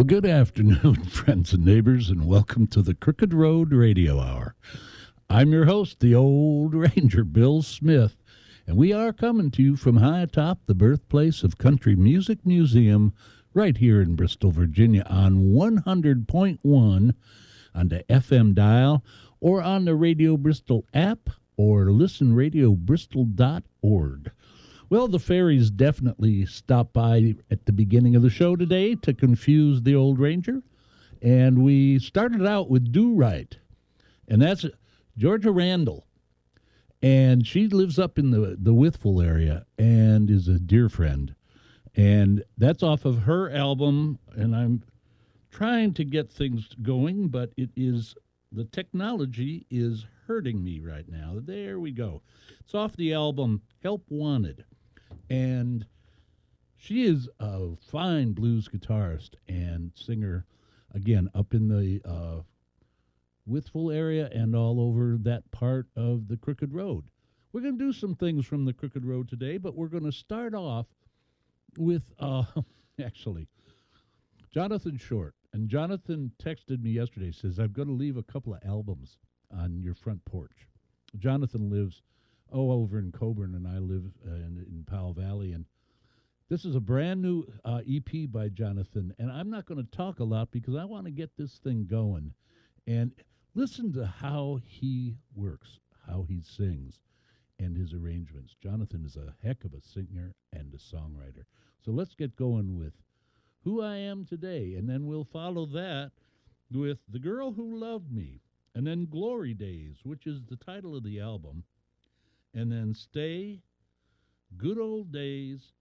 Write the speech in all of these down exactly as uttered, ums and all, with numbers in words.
Well, good afternoon, friends and neighbors, and welcome to the Crooked Road Radio Hour. I'm your host, the Old Ranger, Bill Smith, and we are coming to you from high atop the birthplace of Country Music Museum right here in Bristol, Virginia on one hundred point one on the F M dial or on the Radio Bristol app or listen radio bristol dot org. Well, the fairies definitely stopped by at the beginning of the show today to confuse the Old Ranger. And we started out with Do Right. And that's Georgia Randall. And she lives up in the, the Withful area and is a dear friend. And that's off of her album. And I'm trying to get things going, but it is, the technology is hurting me right now. There we go. It's off the album Help Wanted. And she is a fine blues guitarist and singer, again, up in the uh, Withful area and all over that part of the Crooked Road. We're going to do some things from the Crooked Road today, but we're going to start off with, uh, actually, Jonathan Short. And Jonathan texted me yesterday, says, I've got to leave a couple of albums on your front porch. Jonathan lives oh, over in Coburn, and I live uh, in, in Powell Valley. And this is a brand new uh, E P by Jonathan. And I'm not going to talk a lot because I want to get this thing going. And listen to how he works, how he sings, and his arrangements. Jonathan is a heck of a singer and a songwriter. So let's get going with Who I Am Today. And then we'll follow that with The Girl Who Loved Me. And then Glory Days, which is the title of the album. And then Stay, Good Old Days,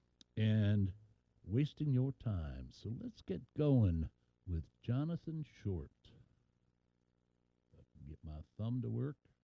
and Wasting Your Time. So let's get going with Jonathan Short. Get my thumb to work.